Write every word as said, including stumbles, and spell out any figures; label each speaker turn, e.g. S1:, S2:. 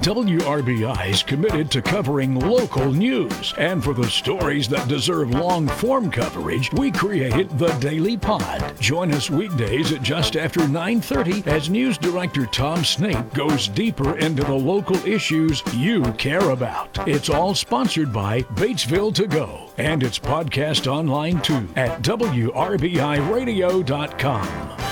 S1: W R B I is committed to covering local news. And for the stories that deserve long-form coverage, we created the Daily Pod. Join us weekdays at just after nine thirty as News Director Tom Snape goes deeper into the local issues you care about. It's all sponsored by Batesville To Go, and it's podcast online too at W R B I radio dot com.